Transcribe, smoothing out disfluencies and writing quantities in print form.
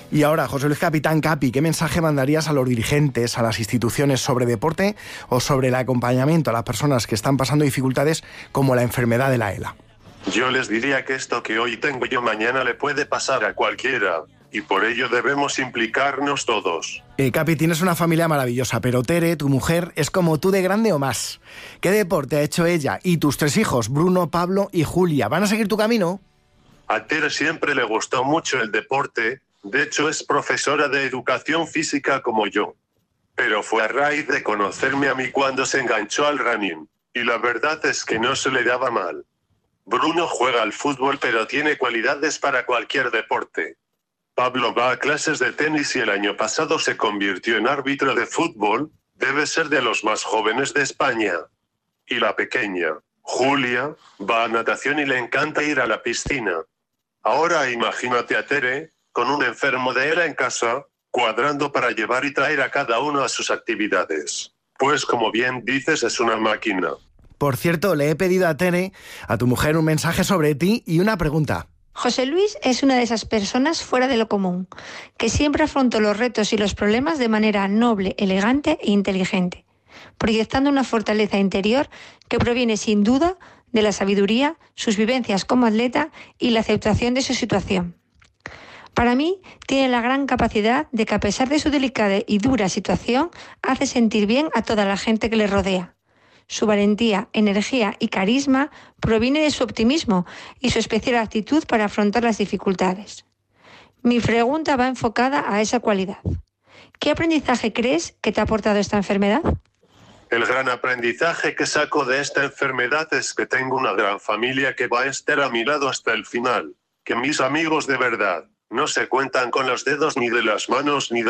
Y ahora, José Luis Capitán Capi, ¿qué mensaje mandarías a los dirigentes, a las instituciones sobre deporte o sobre el acompañamiento a las personas que están pasando dificultades como la enfermedad de la ELA? Yo les diría que esto que hoy tengo yo mañana le puede pasar a cualquiera, y por ello debemos implicarnos todos. Capi, tienes una familia maravillosa, pero Tere, tu mujer, es como tú de grande o más. ¿Qué deporte ha hecho ella y tus 3 hijos, Bruno, Pablo y Julia? ¿Van a seguir tu camino? A Tere siempre le gustó mucho el deporte, de hecho es profesora de educación física como yo. Pero fue a raíz de conocerme a mí cuando se enganchó al running, y la verdad es que no se le daba mal. Bruno juega al fútbol pero tiene cualidades para cualquier deporte. Pablo va a clases de tenis y el año pasado se convirtió en árbitro de fútbol, debe ser de los más jóvenes de España. Y la pequeña, Julia, va a natación y le encanta ir a la piscina. Ahora imagínate a Tere, con un enfermo de ELA en casa, cuadrando para llevar y traer a cada uno a sus actividades. Pues como bien dices, es una máquina. Por cierto, le he pedido a Tere, a tu mujer, un mensaje sobre ti y una pregunta. José Luis es una de esas personas fuera de lo común, que siempre afrontó los retos y los problemas de manera noble, elegante e inteligente, proyectando una fortaleza interior que proviene sin duda de la sabiduría, sus vivencias como atleta y la aceptación de su situación. Para mí, tiene la gran capacidad de que a pesar de su delicada y dura situación, hace sentir bien a toda la gente que le rodea. Su valentía, energía y carisma proviene de su optimismo y su especial actitud para afrontar las dificultades. Mi pregunta va enfocada a esa cualidad. ¿Qué aprendizaje crees que te ha aportado esta enfermedad? El gran aprendizaje que saco de esta enfermedad es que tengo una gran familia que va a estar a mi lado hasta el final, que mis amigos de verdad no se cuentan con los dedos ni de las manos ni de